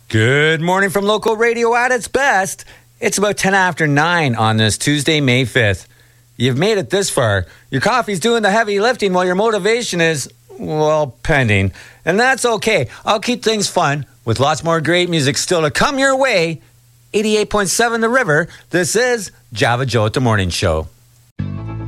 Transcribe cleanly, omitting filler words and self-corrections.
Good morning from local radio at its best. It's about 10 after 9 on this Tuesday, May 5th. You've made it this far. Your coffee's doing the heavy lifting while your motivation is, well, pending. And that's okay. I'll keep things fun with lots more great music still to come your way. 88.7 The River. This is Java Joe at the Morning Show.